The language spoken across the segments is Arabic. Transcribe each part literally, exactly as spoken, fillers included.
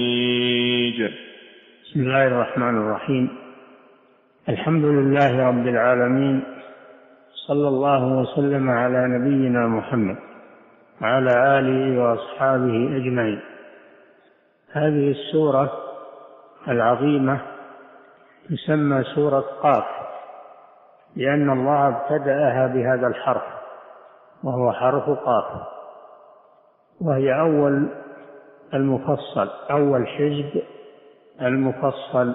بسم الله الرحمن الرحيم. الحمد لله رب العالمين، صلى الله وسلم على نبينا محمد وعلى آله وأصحابه أجمعين. هذه السورة العظيمة تسمى سورة قاف، لأن الله ابتدأها بهذا الحرف وهو حرف قاف، وهي أول المفصل، أول حزب المفصل.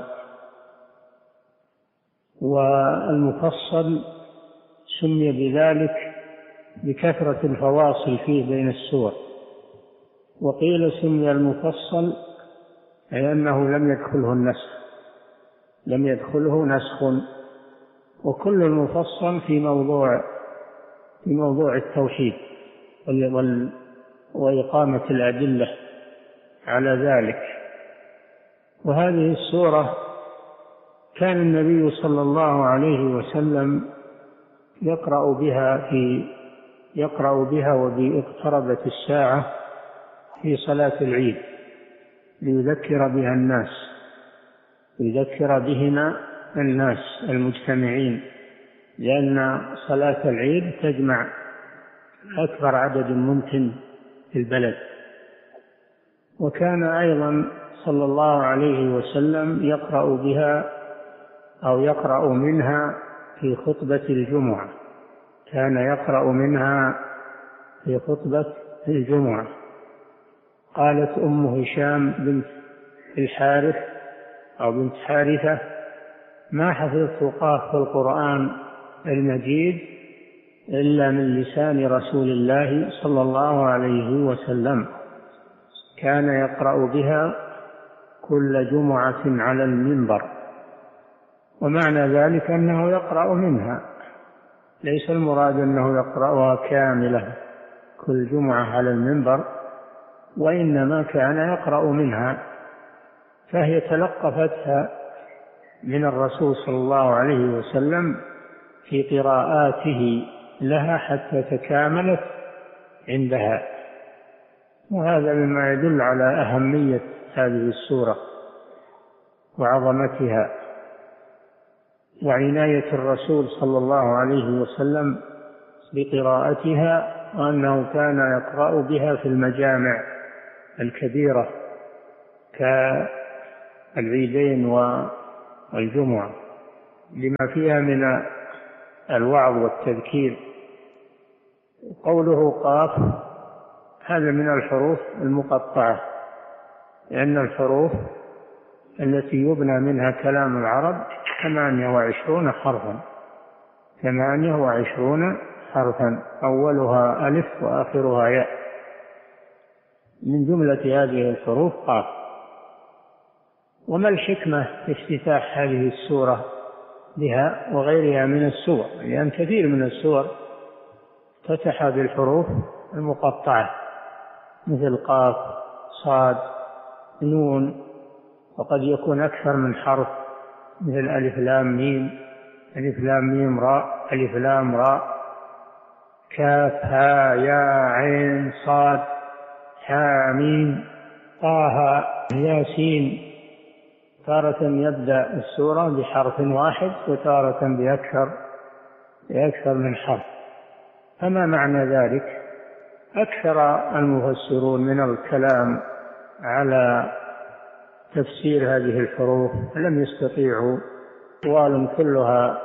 والمفصل سمي بذلك بكثرة الفواصل فيه بين السور، وقيل سمي المفصل أي أنه لم يدخله النسخ لم يدخله نسخ وكل المفصل في موضوع في موضوع التوحيد وإقامة الأدلة على ذلك. وهذه السورة كان النبي صلى الله عليه وسلم يقرأ بها في يقرأ بها وباقتربت الساعة في صلاة العيد، ليذكر بها الناس يذكر بهما الناس المجتمعين، لأن صلاة العيد تجمع أكبر عدد ممكن في البلد. وكان أيضا صلى الله عليه وسلم يقرأ بها أو يقرأ منها في خطبة الجمعة كان يقرأ منها في خطبة الجمعة. قالت أم هشام بنت الحارث أو بنت حارثة: ما حفظت قاف القرآن المجيد إلا من لسان رسول الله صلى الله عليه وسلم، كان يقرأ بها كل جمعة على المنبر. ومعنى ذلك أنه يقرأ منها، ليس المراد أنه يقرأها كاملة كل جمعة على المنبر، وإنما كان يقرأ منها، فهي تلقفتها من الرسول صلى الله عليه وسلم في قراءاته لها حتى تكاملت عندها. وهذا مما يدل على أهمية هذه السورة وعظمتها وعناية الرسول صلى الله عليه وسلم بقراءتها، وأنه كان يقرأ بها في المجامع الكبيرة كالعيدين والجمعة لما فيها من الوعظ والتذكير. قوله قاف هذا من الحروف المقطعة، لأن الحروف التي يبنى منها كلام العرب ثمانية وعشرون حرفا ثمانية وعشرون حرفا أولها ألف وآخرها ياء. من جملة هذه الحروف قاف. وما الحكمة في افتتاح هذه السورة بها وغيرها من السور؟ لأن كثير من السور افتتح بالحروف المقطعة مثل قاف، صاد، نون، وقد يكون أكثر من حرف مثل ألف لام ميم، ألف لام ميم راء، ألف لام راء، كاف ها يا عين صاد حاميم طه ياسين. تارة يبدأ السورة بحرف واحد وتارة بأكثر بأكثر من حرف. فما معنى ذلك؟ أكثر المفسرون من الكلام على تفسير هذه الحروف لم يستطيعوا، أقوال كلها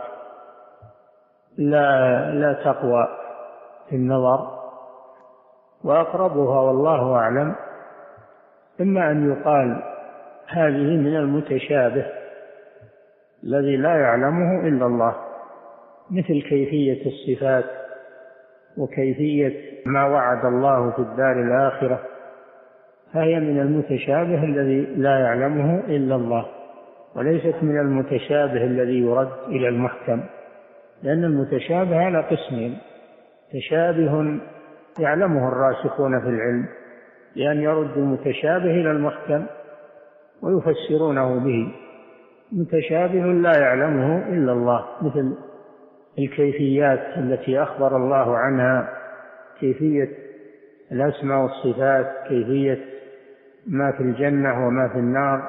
لا لا تقوى في النظر، وأقربها والله أعلم إما أن يقال هذه من المتشابه الذي لا يعلمه إلا الله، مثل كيفية الصفات وكيفية ما وعد الله في الدار الآخرة، فهي من المتشابه الذي لا يعلمه إلا الله، وليست من المتشابه الذي يرد إلى المحكم، لأن المتشابه على قسمين: تشابه يعلمه الراسخون في العلم لأن يرد المتشابه إلى المحكم ويفسرونه به، متشابه لا يعلمه إلا الله، مثل الكيفيات التي أخبر الله عنها، كيفية الأسماء والصفات، كيفية ما في الجنة وما في النار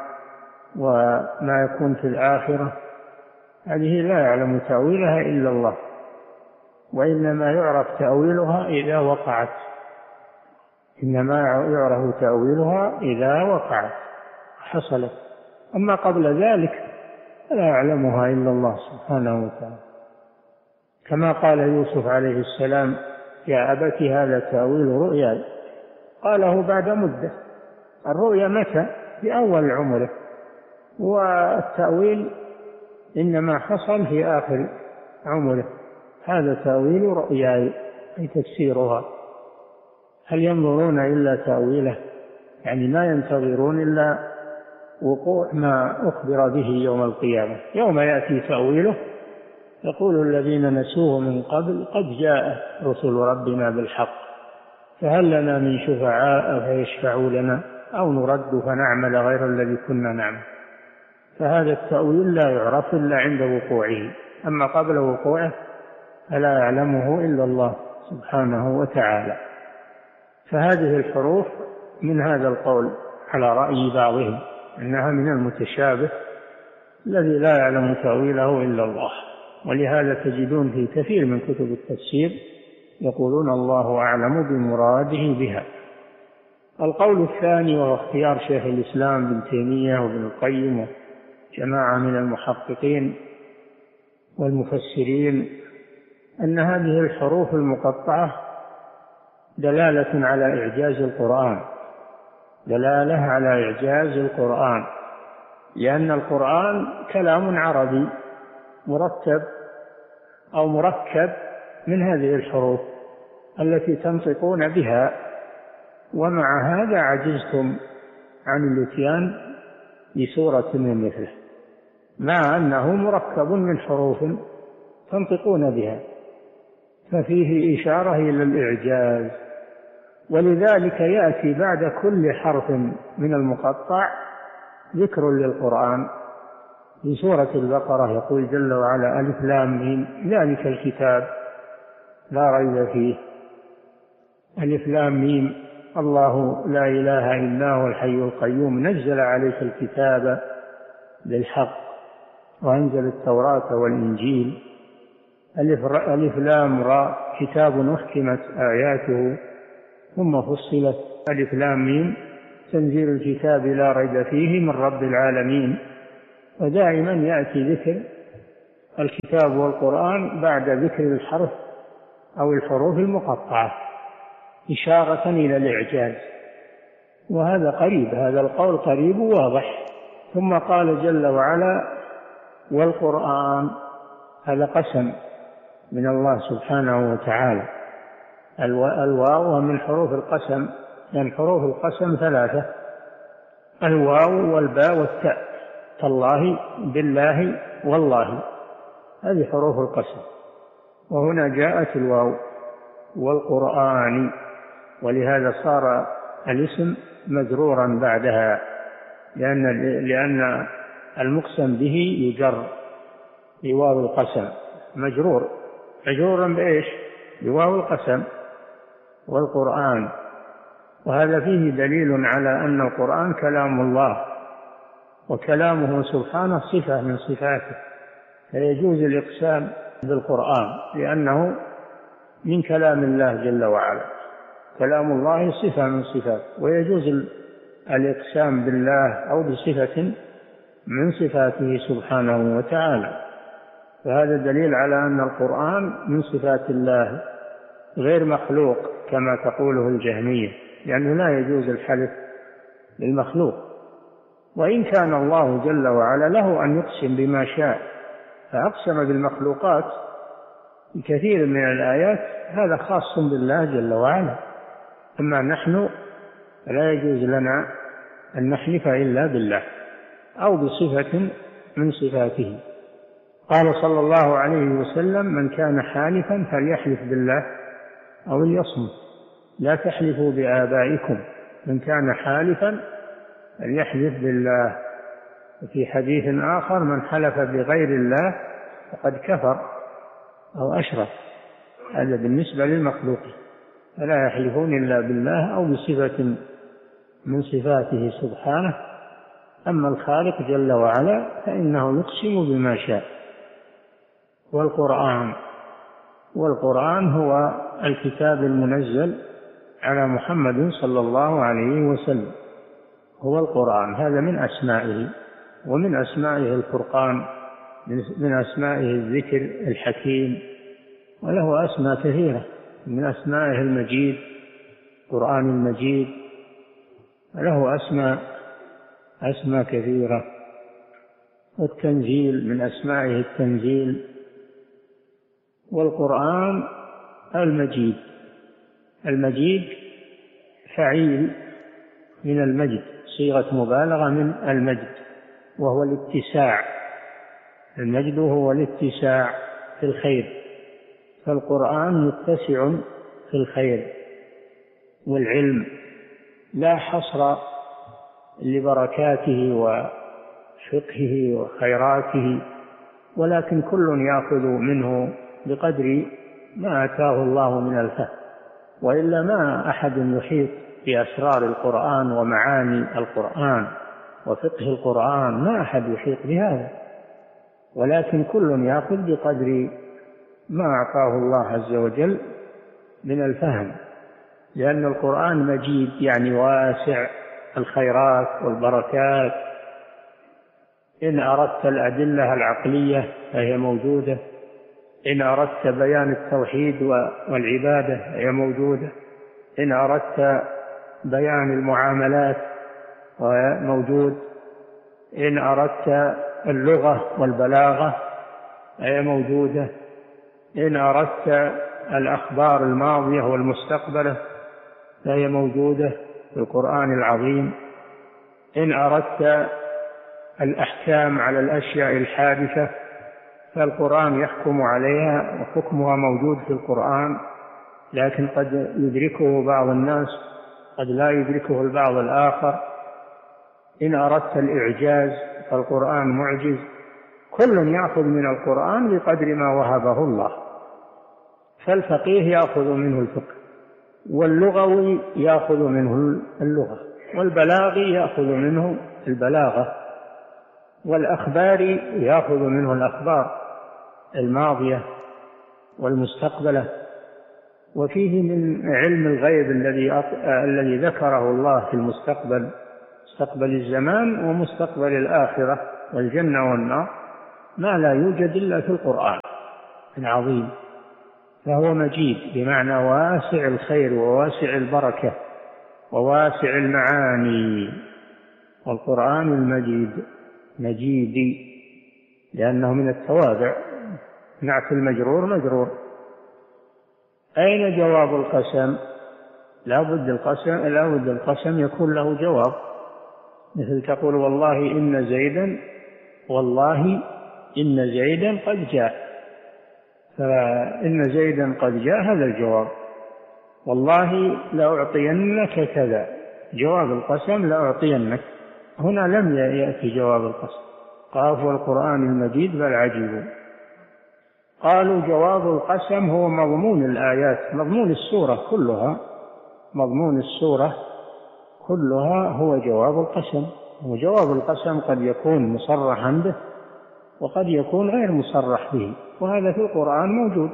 وما يكون في الآخرة، هذه لا يعلم تأويلها إلا الله، وإنما يعرف تأويلها إذا وقعت، إنما يعرف تأويلها إذا وقعت حصلت، أما قبل ذلك لا يعلمها إلا الله سبحانه وتعالى. كما قال يوسف عليه السلام: يا أبت هذا تأويل رؤياي، قاله بعد مدة. الرؤيا متى؟ في أول عمره، والتأويل إنما حصل في آخر عمره. هذا تأويل رؤياي أي تفسيرها. هل ينظرون إلا تأويله؟ يعني ما ينتظرون إلا وقوع ما أخبر به يوم القيامة. يوم يأتي تأويله يقول الذين نسوه من قبل قد جاء رسل ربنا بالحق فهل لنا من شفعاء فيشفعوا لنا أو نرد فنعمل غير الذي كنا نعمل. فهذا التأويل لا يعرف إلا عند وقوعه، أما قبل وقوعه فلا يعلمه إلا الله سبحانه وتعالى. فهذه الحروف من هذا القول على رأي بعضهم أنها من المتشابه الذي لا يعلم تأويله إلا الله، ولهذا تجدون في كثير من كتب التفسير يقولون الله أعلم بمراده بها. القول الثاني وهو اختيار شيخ الإسلام ابن تيمية وابن القيم وجماعة من المحققين والمفسرين أن هذه الحروف المقطعة دلالة على إعجاز القرآن، دلالة على إعجاز القرآن، لأن القرآن كلام عربي مرتب أو مركب من هذه الحروف التي تنطقون بها، ومع هذا عجزتم عن الاتيان بسورة من مثله، مع أنه مركب من حروف تنطقون بها، ففيه إشارة إلى الإعجاز. ولذلك يأتي بعد كل حرف من المقطع ذكر للقرآن. في سورة البقرة يقول جل وعلا: ألف لام ميم ذلك الكتاب لا ريب فيه. ألف لام ميم الله لا إله إلا هو الحي القيوم نزل عليك الكتاب بالحق وأنزل التوراة والإنجيل. ألف, ألف لام را كتاب أحكمت آياته ثم فصلت. ألف لام ميم تنزيل الكتاب لا ريب فيه من رب العالمين. ودائما يأتي ذكر الكتاب والقرآن بعد ذكر الحرف أو الحروف المقطعة إشارة إلى الإعجاز، وهذا قريب، هذا القول قريب واضح. ثم قال جل وعلا: والقرآن، هذا قسم من الله سبحانه وتعالى. الواو من حروف القسم، لأن يعني حروف القسم ثلاثة: الواو والباء والتاء، تالله بالله والله، هذه حروف القسم. وهنا جاءت الواو والقرآن، ولهذا صار الاسم مجرورا بعدها، لأن لأن المقسم به يجر بواو القسم، مجرور مجرورا بإيش؟ بواو القسم والقرآن. وهذا فيه دليل على أن القرآن كلام الله، وكلامه سبحانه صفة من صفاته، فيجوز الإقسام بالقرآن لأنه من كلام الله جل وعلا. كلام الله صفة من صفاته، ويجوز الإقسام بالله أو بصفة من صفاته سبحانه وتعالى. فهذا دليل على أن القرآن من صفات الله غير مخلوق كما تقوله الجهمية، لأنه لا يجوز الحلف بالمخلوق. وإن كان الله جل وعلا له أن يقسم بما شاء فأقسم بالمخلوقات بكثير من الآيات، هذا خاص بالله جل وعلا. أما نحن لا يجوز لنا أن نحلف إلا بالله أو بصفة من صفاته. قال صلى الله عليه وسلم: من كان حالفا فليحلف بالله أو ليصمت، لا تحلفوا بآبائكم، من كان حالفا فليحلف بالله. وفي حديث آخر: من حلف بغير الله فقد كفر أو أشرك. هذا بالنسبة للمخلوق، فلا يحلفون إلا بالله أو بصفة من صفاته سبحانه. أما الخالق جل وعلا فإنه يقسم بما شاء. والقرآن والقرآن هو الكتاب المنزل على محمد صلى الله عليه وسلم، هو القرآن، هذا من أسمائه. ومن أسمائه الفرقان، من أسمائه الذكر الحكيم، وله أسماء كثيرة. من أسمائه المجيد، القرآن المجيد، وله أسماء أسماء كثيرة. والتنزيل من أسمائه التنزيل. والقرآن المجيد، المجيد فعيل من المجد، صيغة مبالغة من المجد، وهو الاتساع. المجد هو الاتساع في الخير، فالقرآن متسع في الخير والعلم، لا حصر لبركاته وفقهه وخيراته، ولكن كل يأخذ منه بقدر ما آتاه الله من الفهم، وإلا ما أحد يحيط بأسرار القرآن ومعاني القرآن وفقه القرآن، ما أحد يحيط بهذا، ولكن كل يأخذ بقدر ما أعطاه الله عز وجل من الفهم، لأن القرآن مجيد يعني واسع الخيرات والبركات. إن أردت الأدلة العقلية فهي موجودة، إن أردت بيان التوحيد والعبادة هي موجودة، إن أردت بيان المعاملات موجود، إن أردت اللغة والبلاغة هي موجودة، إن أردت الأخبار الماضية والمستقبلة فهي موجودة في القرآن العظيم، إن أردت الأحكام على الأشياء الحادثة فالقرآن يحكم عليها وحكمها موجود في القرآن، لكن قد يدركه بعض الناس قد لا يدركه البعض الآخر. إن أردت الإعجاز فالقرآن معجز. كل يأخذ من القرآن بقدر ما وهبه الله، فالفقيه يأخذ منه الفقه، واللغوي يأخذ منه اللغة، والبلاغي يأخذ منه البلاغة، والأخباري يأخذ منه الأخبار الماضية والمستقبلة. وفيه من علم الغيب الذي الذي ذكره الله في المستقبل، مستقبل الزمان ومستقبل الآخرة والجنة والنار، ما لا يوجد إلا في القرآن العظيم. فهو مجيد بمعنى واسع الخير وواسع البركة وواسع المعاني. والقرآن المجيد مجيدي لأنه من التوابع، نعت المجرور مجرور. أين جواب القسم؟ لا بد القسم لا بد القسم يكون له جواب، مثل تقول والله إن زيدا، والله إن زيدا قد جاء، فإن زيدا قد جاء هذا الجواب. والله لأعطينك كذا، جواب القسم لأعطينك. هنا لم يأتي جواب القسم، قال والقرآن المجيد بل عجبوا. قالوا جواب القسم هو مضمون الآيات، مضمون السورة كلها، مضمون السورة كلها هو جواب القسم. وجواب القسم قد يكون مصرحا به وقد يكون غير مصرح به، وهذا في القرآن موجود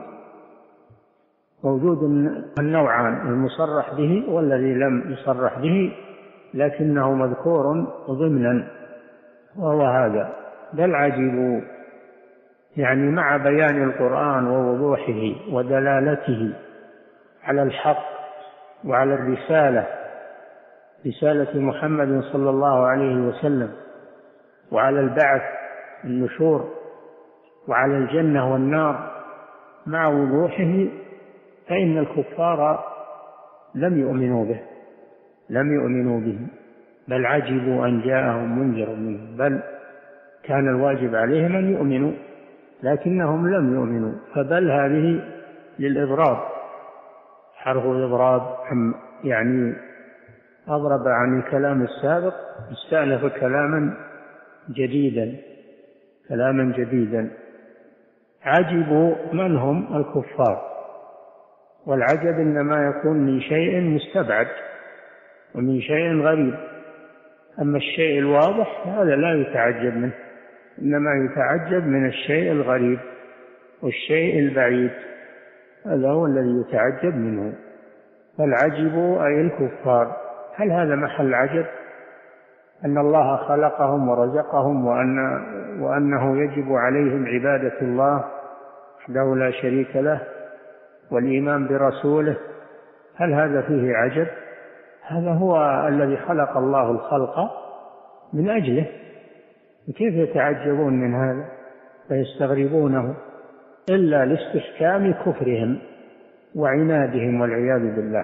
موجود النوعان، المصرح به والذي لم يصرح به لكنه مذكور ضمنا، وهو هذا. بل عجبوا يعني مع بيان القرآن ووضوحه ودلالته على الحق وعلى الرسالة، رسالة محمد صلى الله عليه وسلم، وعلى البعث النشور، وعلى الجنة والنار مع وضوحه، فإن الكفار لم يؤمنوا به لم يؤمنوا به بل عجبوا أن جاءهم منذر منه، بل كان الواجب عليهم أن يؤمنوا لكنهم لم يؤمنوا. فبل هذه للإضراب، حرف الإضراب، يعني أضرب عن الكلام السابق، استأنف كلاما جديدا كلاما جديدا. عجبوا من هم؟ الكفار. والعجب إنما يكون من شيء مستبعد، ومن شيء غريب. أما الشيء الواضح هذا لا يتعجب منه، إنما يتعجب من الشيء الغريب والشيء البعيد، هذا هو الذي يتعجب منه. فالعجب أي الكفار. هل هذا محل عجب أن الله خلقهم ورزقهم وأن وأنه يجب عليهم عبادة الله وحده لا شريك له والإيمان برسوله؟ هل هذا فيه عجب؟ هذا هو الذي خلق الله الخلق من أجله، كيف يتعجبون من هذا فيستغربونه؟ إلا لاستحكام كفرهم وعنادهم والعياذ بالله.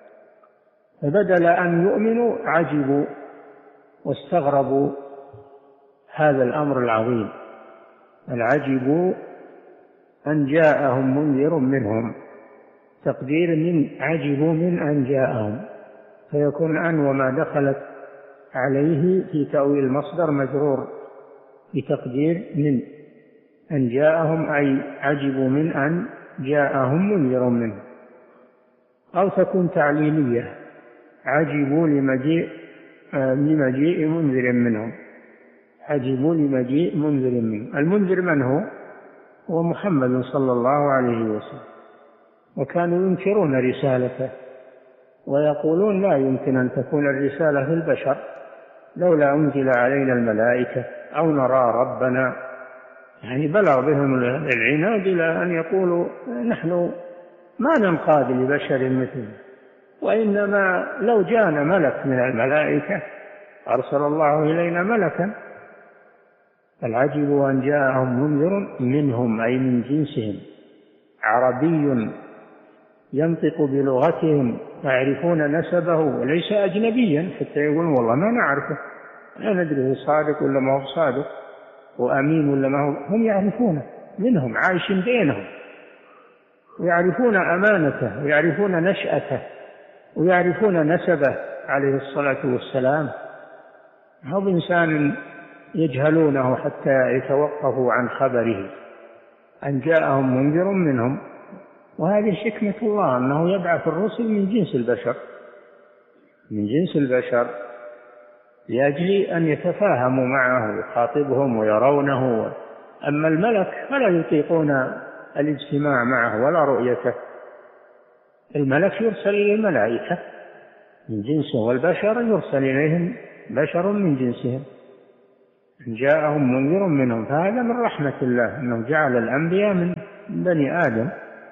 فبدل أن يؤمنوا عجبوا واستغربوا هذا الأمر العظيم. العجبوا أن جاءهم منذر منهم، تقدير من عجبوا من أن جاءهم، فيكون أن وما دخلت عليه في تأويل المصدر مجرور بتقدير من أن جاءهم، أي عجبوا من أن جاءهم منذر منه. أو تكون تعليلية، عجبوا لمجيء لمجيء منذر منهم، عجبوا لمجيء منذر منهم. المنذر من هو؟ هو محمد صلى الله عليه وسلم، وكانوا ينكرون رسالته ويقولون لا يمكن أن تكون الرسالة في البشر، لولا أنزل علينا الملائكة أو نرى ربنا. يعني بلغ بهم العناد إلى أن يقولوا نحن ما ننقاد لبشر مثله، وإنما لو جاءنا ملك من الملائكة أرسل الله إلينا ملكا. العجب أن جاءهم منذر منهم أي من جنسهم، عربي ينطق بلغتهم يعرفون نسبه وليس أجنبيا حتى يقولون والله ما نعرفه، لا ندري هو صادق ولا ما هو صادق، وأمين ولا ما هو. هم يعرفونه منهم، عايشين بينهم، ويعرفون أمانته ويعرفون نشأته ويعرفون نسبه عليه الصلاة والسلام. هو إنسان يجهلونه حتى يتوقفوا عن خبره أن جاءهم منذر منهم. وهذه حكمة الله أنه يبعث الرسل من جنس البشر من جنس البشر لأجل أن يتفاهموا معه ويخاطبهم ويرونه. أما الملك فلا يطيقون الاجتماع معه ولا رؤيته. الملك يرسل إلى الملائكة من جنسه، والبشر يرسل إليهم بشر من جنسهم. جاءهم منذر منهم، فهذا من رحمة الله أنه جعل الأنبياء من بني آدم.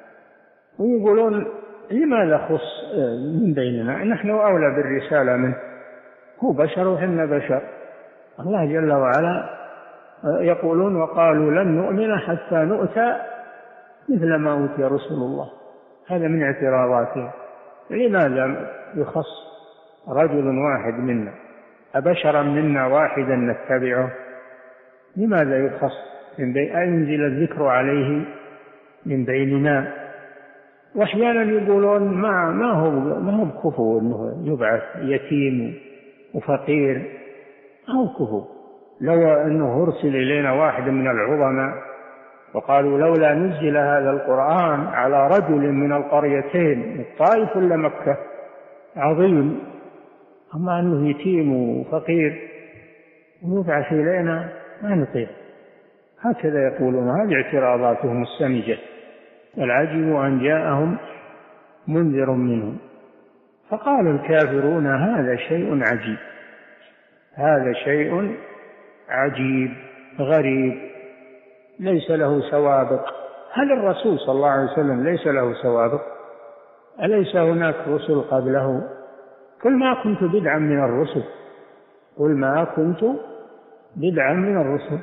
ويقولون لماذا خص من بيننا؟ نحن أولى بالرسالة منه، هو بشر وحنا بشر. الله جل وعلا يقولون وقالوا لن نؤمن حتى نؤتى مثل ما أوتي رسول الله. هذا من اعتراضاتهم. لماذا يخص رجل واحد منا؟ أبشرا منا واحدا نتبعه؟ لماذا يخص من بين أنزل الذكر عليه من بيننا؟ وأحيانا يقولون ما ما هو ما هو كفو أنه يبعث يتيم وفقير، أو كفو. لو أنه أرسل إلينا واحد من العظماء وقالوا لولا نزل هذا القرآن على رجل من القريتين الطائف ولا مكة عظيم، أما أنه يتيم وفقير ويبعث إلينا ما نطيق. هكذا يقولون. هذه اعتراضاتهم السمجة. العجب أن جاءهم منذر منهم. فقال الكافرون هذا شيء عجيب، هذا شيء عجيب غريب ليس له سوابق. هل الرسول صلى الله عليه وسلم ليس له سوابق؟ أليس هناك رسل قبله؟ قل ما كنت بدعا من الرسل قل ما كنت بدعا من الرسل.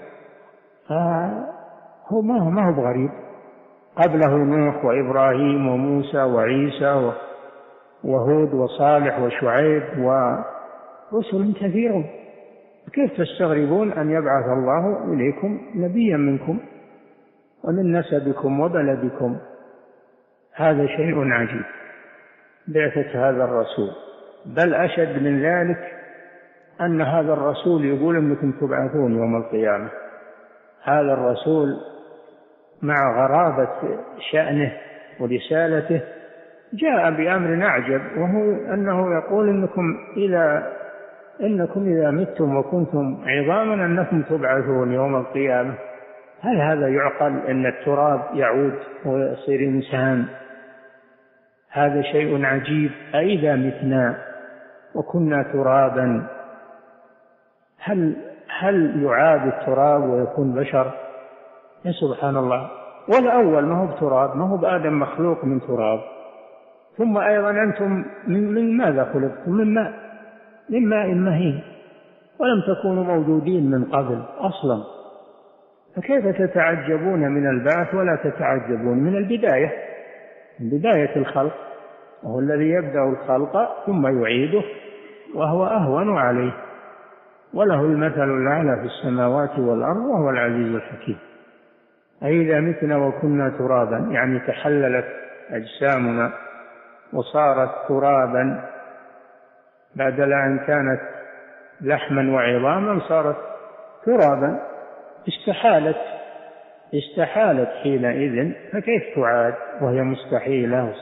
فهو ما هو بغريب. قبله نوح وإبراهيم وموسى وعيسى وهود وصالح وشعيب ورسل كثير. كيف تستغربون أن يبعث الله إليكم نبيا منكم ومن نسبكم وبلدكم؟ هذا شيء عجيب بعثة هذا الرسول. بل أشد من ذلك أن هذا الرسول يقول أنكم تبعثون يوم القيامة. هذا الرسول مع غرابة شأنه ورسالته جاء بأمر أعجب، وهو أنه يقول إنكم إذا إنكم إذا متم وكنتم عظاما أنكم تبعثون يوم القيامة. هل هذا يعقل أن التراب يعود ويصير إنسان؟ هذا شيء عجيب. أإذا متنا وكنا ترابا هل هل يعاد التراب ويكون بشر؟ يا سبحان الله. والأول ما هو بتراب، ما هو بآدم مخلوق من تراب. ثم أيضا أنتم من ماذا خلقتم؟ من ماء، من ماء مهين، ولم تكونوا موجودين من قبل أصلا. فكيف تتعجبون من البعث ولا تتعجبون من البداية، من بداية الخلق، وهو الذي يبدأ الخلق ثم يعيده وهو أهون عليه، وله المثل الأعلى في السماوات والأرض وهو العزيز الحكيم. أإذا متنا وكنا ترابا يعني تحللت أجسامنا وصارت ترابا، بدل أن كانت لحما وعظاما صارت ترابا، استحالت استحالت حينئذ، فكيف تعاد وهي مستحيلة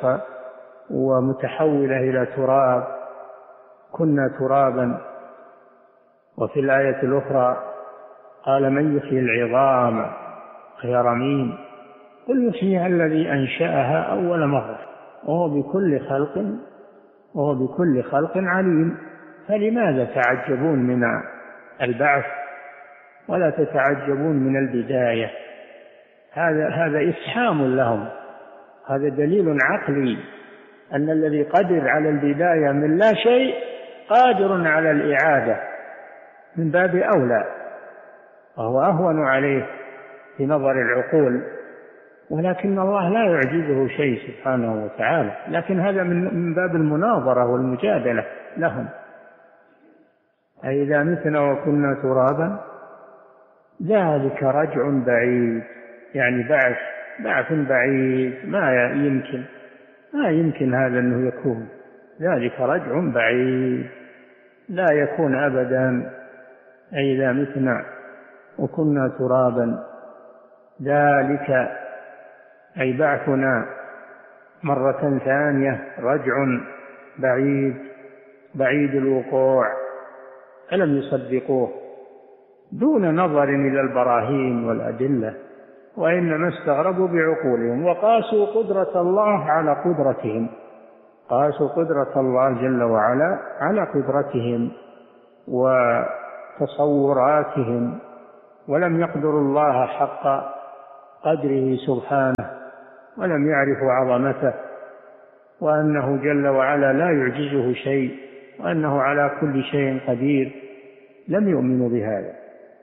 ومتحولة إلى تراب؟ كنا ترابا. وفي الآية الأخرى قال من يحيي العظام وهي رميم قل يحييها الذي أنشأها أول مرة وهو بكل خلق وهو بكل خلق عليم. فلماذا تعجبون من البعث ولا تتعجبون من البداية؟ هذا هذا إفحام لهم، هذا دليل عقلي أن الذي قدر على البداية من لا شيء قادر على الإعادة من باب أولى، وهو أهون عليه في نظر العقول، ولكن الله لا يعجزه شيء سبحانه وتعالى، لكن هذا من باب المناظرة والمجادلة لهم. أإذا متنا وكنا ترابا ذلك رجع بعيد، يعني بعث بعث بعيد، ما يمكن ما يمكن هذا أنه يكون، ذلك رجع بعيد لا يكون أبدا. أإذا متنا وكنا ترابا ذلك أي بعثنا مرة ثانية رجع بعيد بعيد الوقوع. ألم يصدقوه دون نظر إلى البراهين والأدلة، وإنما استغربوا بعقولهم وقاسوا قدرة الله على قدرتهم، قاسوا قدرة الله جل وعلا على قدرتهم وتصوراتهم، ولم يقدروا الله حق قدره سبحانه، ولم يعرفوا عظمته، وأنه جل وعلا لا يعجزه شيء، وأنه على كل شيء قدير. لم يؤمنوا بهذا.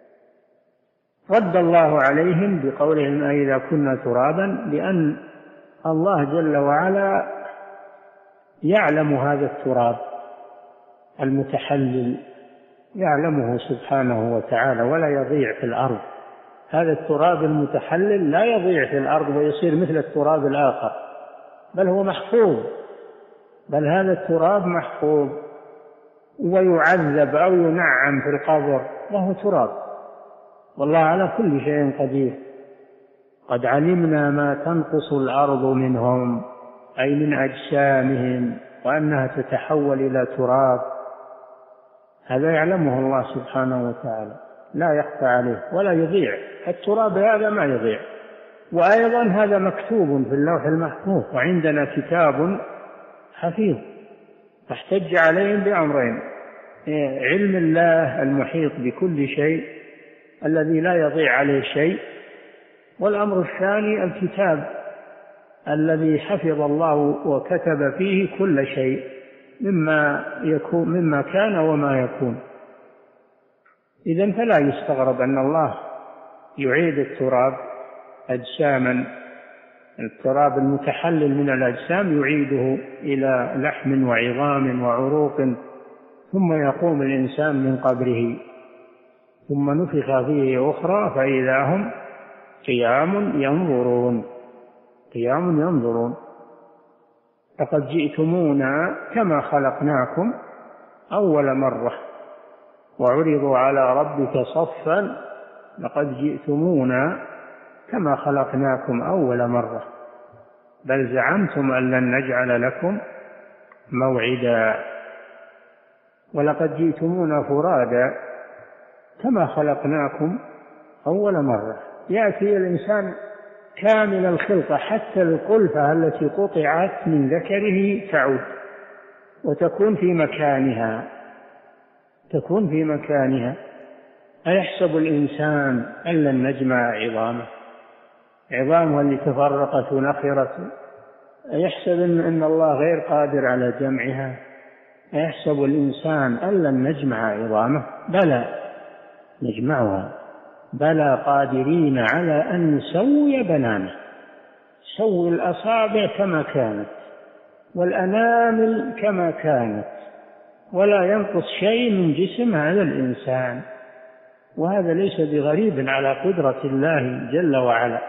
رد الله عليهم بقولهم أئذا كنا ترابا، لأن الله جل وعلا يعلم هذا التراب المتحلل، يعلمه سبحانه وتعالى ولا يضيع في الأرض. هذا التراب المتحلل لا يضيع في الأرض ويصير مثل التراب الآخر، بل هو محفوظ، بل هذا التراب محفوظ ويعذب أو ينعم في القبر وهو تراب، والله على كل شيء قدير. قد علمنا ما تنقص الأرض منهم أي من أجسامهم، وأنها تتحول إلى تراب، هذا يعلمه الله سبحانه وتعالى لا يخفى عليه ولا يضيع. التراب هذا ما يضيع، وأيضا هذا مكتوب في اللوح المحفوظ، وعندنا كتاب حفيظ. فاحتج عليهم بأمرين: علم الله المحيط بكل شيء الذي لا يضيع عليه شيء، والأمر الثاني الكتاب الذي حفظ الله وكتب فيه كل شيء مما يكون مما كان وما يكون. إذن فلا يستغرب أن الله يعيد التراب أجساما، التراب المتحلل من الأجسام يعيده إلى لحم وعظام وعروق، ثم يقوم الإنسان من قبره، ثم نفخ فيه أخرى فإذا هم قيام ينظرون قيام ينظرون لقد جئتمونا كما خلقناكم أول مرة وعرضوا على ربك صفا لقد جئتمونا كما خلقناكم أول مرة. بل زعمتم أن لن نجعل لكم موعدا ولقد جئتمونا فرادا كما خلقناكم أول مرة. يأتي الإنسان كامل الخلقة حتى القلفة التي قطعت من ذكره تعود وتكون في مكانها تكون في مكانها. أيحسب الإنسان أن لن نجمع عظامه عظامه اللي تفرقت ونخرت؟ أيحسب أن الله غير قادر على جمعها؟ أيحسب الإنسان أن لن نجمع عظامه بلى نجمعها بلى قادرين على أن نسوي بنانه. سوي الأصابع كما كانت والأنامل كما كانت ولا ينقص شيء من جسم هذا الإنسان. وهذا ليس بغريب على قدرة الله جل وعلا.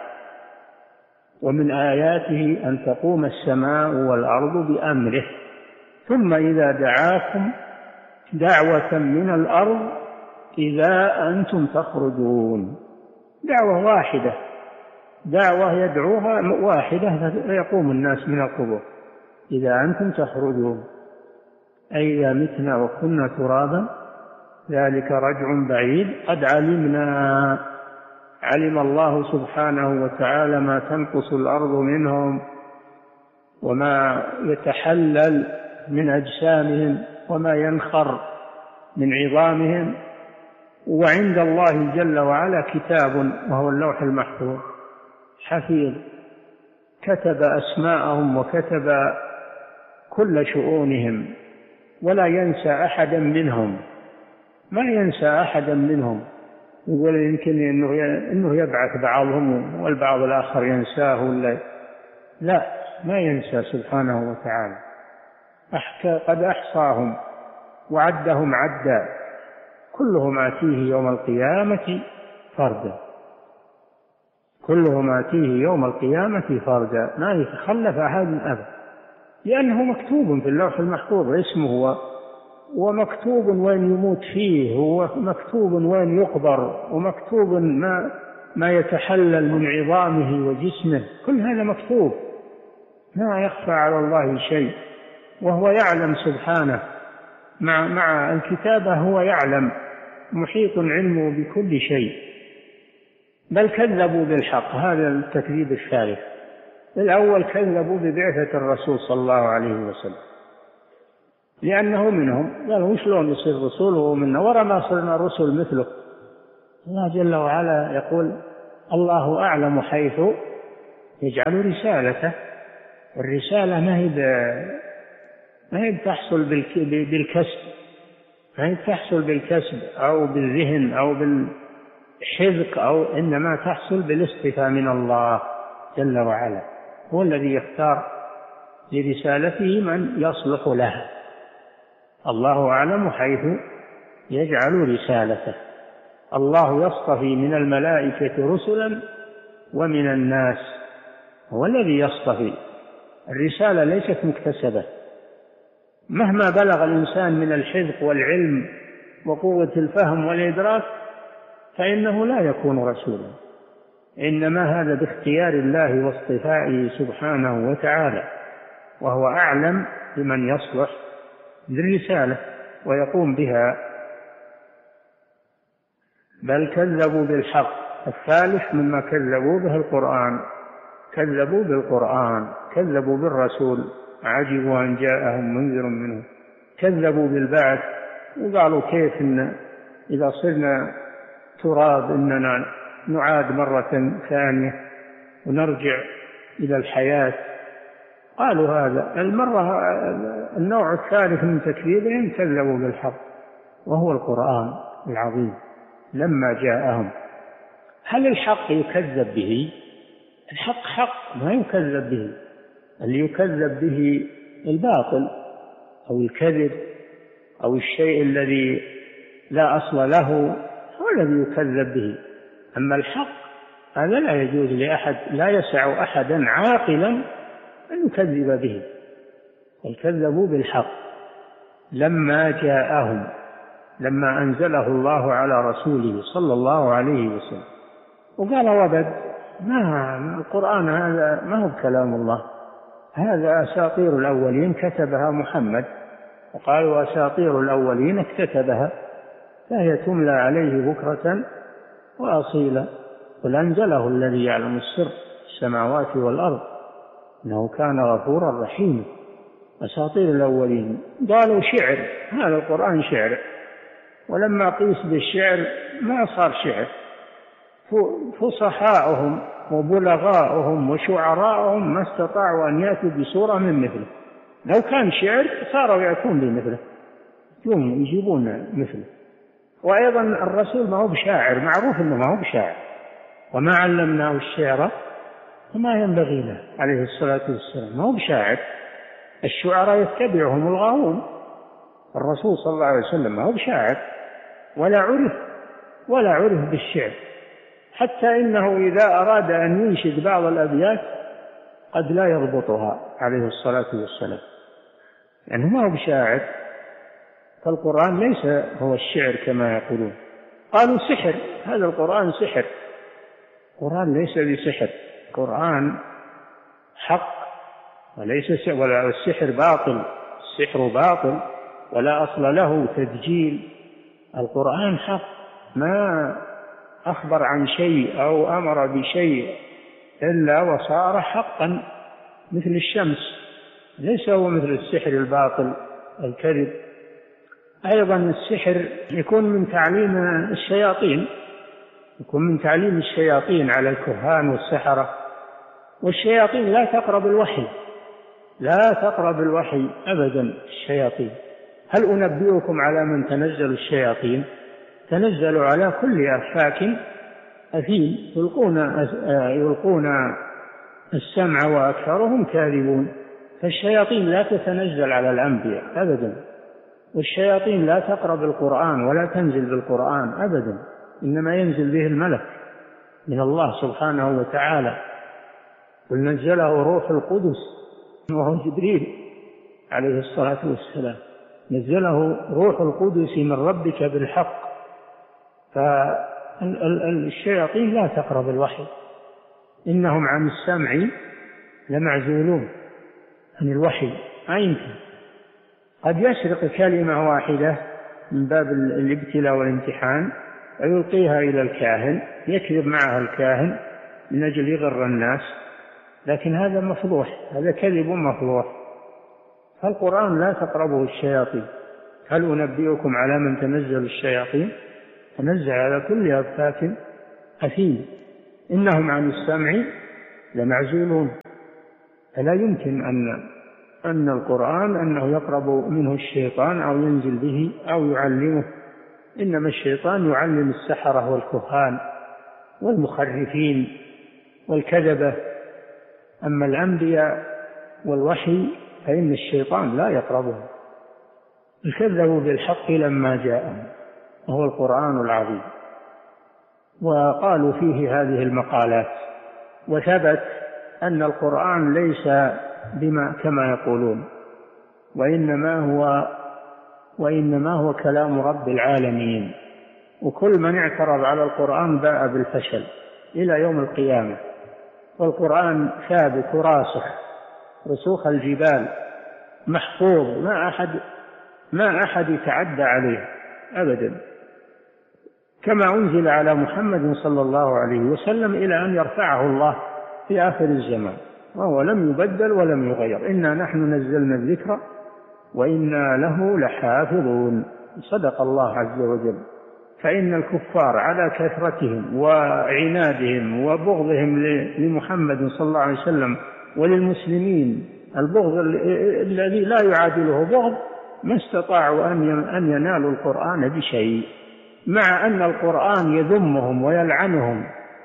ومن آياته أن تقوم السماء والأرض بأمره ثم إذا دعاكم دعوة من الأرض إذا أنتم تخرجون. دعوة واحدة دعوة يدعوها واحدة فيقوم الناس من القبور إذا أنتم تخرجون أي إذا متنا وكنا ترابا ذلك رجع بعيد قد علمنا. علم الله سبحانه وتعالى ما تنقص الأرض منهم وما يتحلل من أجسامهم وما ينخر من عظامهم. وعند الله جل وعلا كتاب وهو اللوح المحفوظ حفيظ كتب أسماءهم وكتب كل شؤونهم ولا ينسى أحدا منهم ما ينسى أحدا منهم. يقول يمكن إنه يبعث بعضهم والبعض الآخر ينساه ولا لا ما ينسى سبحانه وتعالى. قد أحصاهم وعدهم عدا كلهم آتيه يوم القيامة فردا كلهم آتيه يوم القيامة فردا ما يتخلف أحد أبدا لأنه مكتوب في اللوح المحفوظ اسمه ومكتوب وين يموت فيه ومكتوب وين يقبر ومكتوب ما ما يتحلل من عظامه وجسمه كل هذا مكتوب ما يخفى على الله شيء. وهو يعلم سبحانه مع مع الكتابة هو يعلم محيط علمه بكل شيء. بل كذبوا بالحق هذا التكذيب الثالث. الأول كذبوا ببعثة الرسول صلى الله عليه وسلم لأنه منهم قالوا شلون يصير رسول وهو منا ورا ما صرنا رسل مثله. الله جل وعلا يقول الله أعلم حيث يجعل رسالته. الرسالة ما هي ما هي تحصل بالكسب ما هي تحصل بالكسب أو بالذهن أو بالحذق أو إنما تحصل بالاصطفاء من الله جل وعلا. هو الذي يختار لرسالته من يصلح لها. الله أعلم حيث يجعل رسالته. الله يصطفي من الملائكة رسلا ومن الناس هو الذي يصطفي. الرسالة ليست مكتسبة مهما بلغ الإنسان من الحذق والعلم وقوة الفهم والإدراك فإنه لا يكون رسولا إنما هذا باختيار الله واصطفائه سبحانه وتعالى وهو أعلم بمن يصلح للرسالة ويقوم بها. بل كذبوا بالحق. الثالث مما كذبوا به القرآن كذبوا بالقرآن كذبوا بالرسول عجبوا أن جاءهم منذر منه. كذبوا بالبعث وقالوا كيف إن إذا صرنا تراب إننا نعاد مرة ثانية ونرجع إلى الحياة. قالوا هذا المرة النوع الثالث من تكذيبهم كذبوا بالحق وهو القرآن العظيم لما جاءهم. هل الحق يكذب به؟ الحق حق ما يكذب به. اللي يكذب به الباطل أو الكذب أو الشيء الذي لا أصل له هو الذي يكذب به. أما الحق هذا لا يجوز لأحد لا يسع أحدا عاقلا أن يكذب به. كذبوا بالحق لما جاءهم لما أنزله الله على رسوله صلى الله عليه وسلم. وقال وبد ما القرآن هذا ما هو كلام الله هذا أساطير الأولين كتبها محمد، وقالوا أساطير الأولين اكتتبها، فهي تملى عليه بكرة وأصيلا. قل أنزله الذي يعلم السر السماوات والأرض إنه كان غفورا رحيما. أساطير الأولين قالوا شعر، هذا القرآن شعر، ولما قيس بالشعر ما صار شعر. فصحاؤهم وبلغاؤهم وشعراؤهم ما استطاعوا أن يأتوا بسورة من مثله. لو كان شعر صاروا يأتون بمثله، يوم يجيبون مثله. وأيضا الرسول ما هو بشاعر، معروف أنه ما هو بشاعر، وما علمناه الشعر وما ينبغي له عليه الصلاة والسلام، ما هو بشاعر. الشعراء يتبعهم الغاوون، الرسول صلى الله عليه وسلم ما هو بشاعر ولا عرف ولا عرف بالشعر، حتى إنه إذا أراد أن ينشد بعض الأبيات قد لا يضبطها عليه الصلاة والسلام، يعني ما هو بشاعر. فالقرآن ليس هو الشعر كما يقولون. قالوا سحر، هذا القرآن سحر. القرآن ليس بسحر، القرآن حق وليس ولا السحر باطل، السحر باطل ولا أصل له تدجيل. القرآن حق، ما أخبر عن شيء أو أمر بشيء إلا وصار حقا مثل الشمس، ليس هو مثل السحر الباطل الكذب. أيضا السحر يكون من تعليم الشياطين، يكون من تعليم الشياطين على الكهان والسحرة. والشياطين لا تقرب الوحي، لا تقرب الوحي أبدا الشياطين. هل أنبئكم على من تنزل الشياطين؟ تنزل على كل أفاك أثيم، يلقون, يلقون السمع وأكثرهم كاذبون. فالشياطين لا تتنزل على الأنبياء أبدا، والشياطين لا تقرب القرآن ولا تنزل بالقرآن أبدا، إنما ينزل به الملك من الله سبحانه وتعالى. قل نزله روح القدس، وهو جبريل عليه الصلاة والسلام، نزله روح القدس من ربك بالحق. فالشياطين لا تقرب الوحي، إنهم عن السمع لمعزولون، عن الوحي ما يمكن. قد يسرق كلمة واحدة من باب الابتلاء والامتحان ويلقيها إلى الكاهن، يكذب معها الكاهن من أجل يغر الناس، لكن هذا مفضوح، هذا كذب مفضوح. فالقرآن لا تقربه الشياطين. هل أنبئكم على من تنزل الشياطين؟ تنزل على كل أفاك أثيم، إنهم عن السمع لمعزولون. فلا يمكن أن أن القرآن أنه يقرب منه الشيطان أو ينزل به أو يعلمه، إنما الشيطان يعلم السحرة والكهان والمخرفين والكذبة. أما الأنبياء والوحي فإن الشيطان لا يقربهم. كذبوا بالحق لما جاءهم وهو القرآن العظيم، وقالوا فيه هذه المقالات. وثبت أن القرآن ليس بما كما يقولون، وإنما هو وإنما هو كلام رب العالمين. وكل من اعترض على القرآن باء بالفشل إلى يوم القيامة. والقرآن ثابت راسخ رسوخ الجبال، محفوظ، ما أحد ما أحد يتعدى عليه أبدا، كما أنزل على محمد صلى الله عليه وسلم إلى أن يرفعه الله في آخر الزمان، وهو لم يبدل ولم يغير. إنا نحن نزلنا الذكر وإنا له لحافظون. صدق الله عز وجل. فإن الكفار على كثرتهم وعنادهم وبغضهم لمحمد صلى الله عليه وسلم وللمسلمين، البغض الذي لا يعادله بغض، ما استطاعوا أن ينالوا القرآن بشيء، مع أن القرآن يذمهم ويلعنهم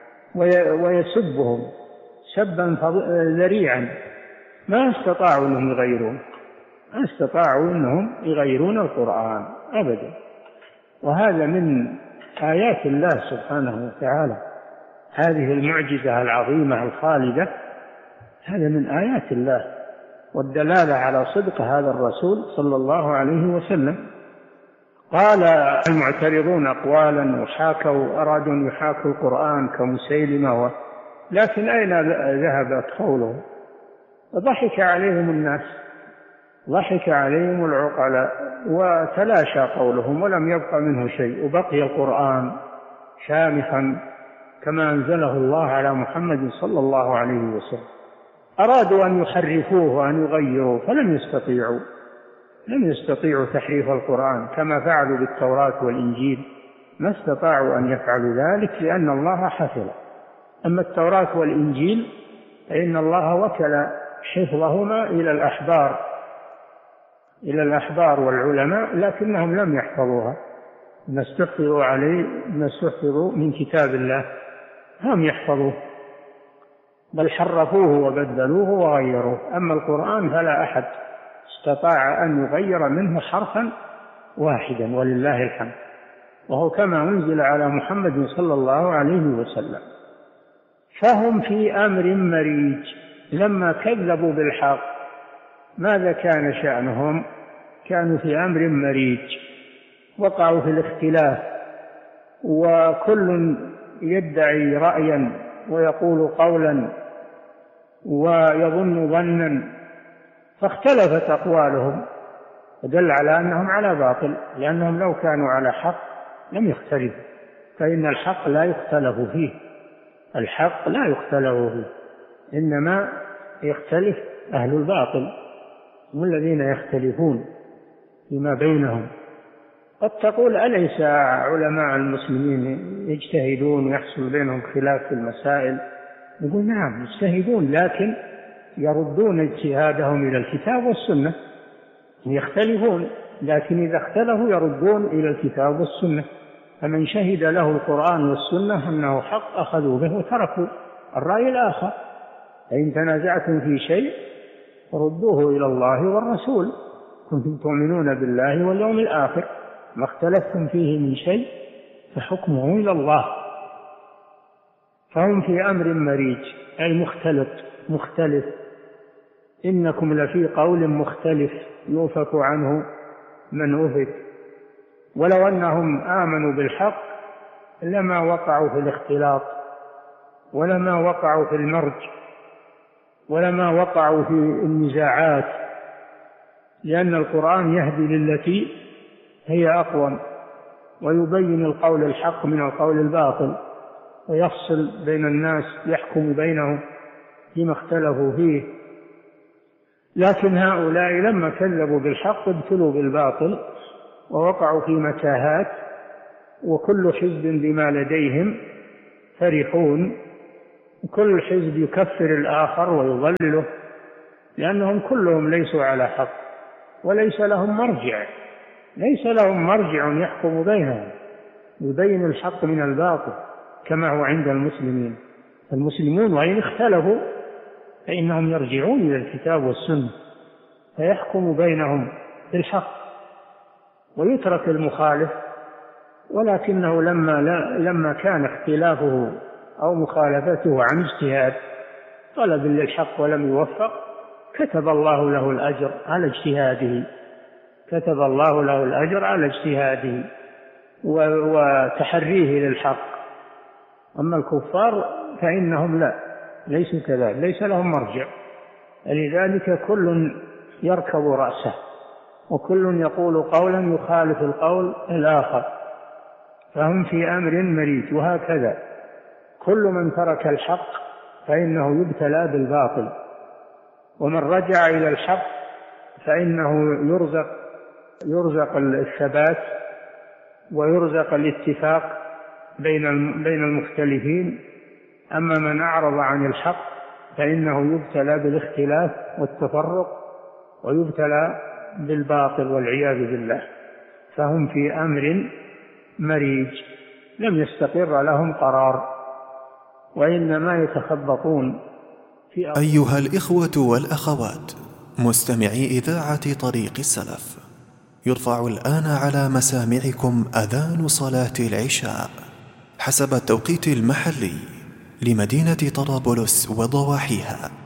ويسبهم سبا ذريعا، ما استطاعوا أنهم يغيرون ما استطاعوا أنهم يغيرون القرآن أبدا. وهذا من آيات الله سبحانه وتعالى، هذه المعجزة العظيمة الخالدة، هذا من آيات الله والدلالة على صدق هذا الرسول صلى الله عليه وسلم. قال المعترضون أقوالا وحاكوا أرادوا أن يحاكوا القرآن كمسيلمة، لكن أين ذهبت قوله؟ ضحك عليهم الناس، ضحك عليهم العقلاء وتلاشى قولهم ولم يبق منه شيء، وبقي القرآن شامخا كما أنزله الله على محمد صلى الله عليه وسلم. أرادوا أن يحرفوه وأن يغيروا فلم يستطيعوا، لم يستطيعوا تحريف القرآن كما فعلوا بالتوراة والإنجيل، ما استطاعوا أن يفعلوا ذلك لأن الله حفظ. أما التوراة والإنجيل فإن الله وكل حفظهما إلى الأحبار إلى الأحبار والعلماء، لكنهم لم يحفظوها. ما استحفظوا عليه ما استحفظوا من كتاب الله هم يحفظوه، بل حرفوه وبدلوه وغيروه. أما القرآن فلا أحد استطاع أن يغير منه حرفا واحدا ولله الحمد، وهو كما أنزل على محمد صلى الله عليه وسلم. فهم في أمر مريج لما كذبوا بالحق. ماذا كان شأنهم؟ كانوا في أمر مريج، وقعوا في الاختلاف، وكل يدعي رأيا ويقول قولا ويظن ظنا، فاختلفت أقوالهم، فدل على أنهم على باطل، لأنهم لو كانوا على حق لم يختلفوا، فإن الحق لا يختلف فيه، الحق لا يختلف فيه، إنما يختلف أهل الباطل هم الذين يختلفون فيما بينهم. قد تقول أليس علماء المسلمين يجتهدون ويحصل بينهم خلاف في المسائل؟ نقول نعم يجتهدون، لكن يردون اجتهادهم إلى الكتاب والسنة. يختلفون لكن إذا اختلفوا يردون إلى الكتاب والسنة، فمن شهد له القرآن والسنة أنه حق أخذوا به وتركوا الرأي الآخر. فإن تنازعتم في شيء ردوه إلى الله والرسول، كنتم تؤمنون بالله واليوم الآخر، ما اختلفتم فيه من شيء فحكمه إلى الله. فهم في أمر مريج أي مختلط مختلف. إنكم لفي قول مختلف يؤفك عنه من أفك. ولو أنهم آمنوا بالحق لما وقعوا في الاختلاط، ولما وقعوا في المرج، ولما وقعوا في النزاعات، لأن القرآن يهدي للتي هي أقوم، ويبين القول الحق من القول الباطل، ويفصل بين الناس، يحكم بينهم فيما اختلفوا فيه. لكن هؤلاء لما كذبوا بالحق ابتلوا بالباطل ووقعوا في متاهات، وكل حزب بما لديهم فرحون، كل حزب يكفر الآخر ويضلله، لأنهم كلهم ليسوا على حق وليس لهم مرجع، ليس لهم مرجع يحكم بينهم يبين الحق من الباطل كما هو عند المسلمين. المسلمون وإن اختلفوا فإنهم يرجعون إلى الكتاب والسنة فيحكم بينهم بالحق ويترك المخالف. ولكنه لما, لا لما كان اختلافه أو مخالفته عن اجتهاد طلب للحق ولم يوفق، كتب الله له الأجر على اجتهاده، كتب الله له الأجر على اجتهاده وتحريه للحق. أما الكفار فإنهم لا، ليسوا كذلك، ليس لهم مرجع، لذلك كل يركب رأسه وكل يقول قولا يخالف القول الآخر، فهم في أمر مريج. وهكذا كل من ترك الحق فإنه يبتلى بالباطل، ومن رجع إلى الحق فإنه يرزق يرزق الثبات ويرزق الاتفاق بين بين المختلفين. أما من أعرض عن الحق فإنه يبتلى بالاختلاف والتفرق ويبتلى بالباطل والعياذ بالله. فهم في أمر مريج لم يستقر لهم قرار، وإنما يتخبطون في أمر. أيها الإخوة والأخوات مستمعي إذاعة طريق السلف، يرفع الآن على مسامعكم أذان صلاة العشاء حسب التوقيت المحلي لمدينة طرابلس وضواحيها.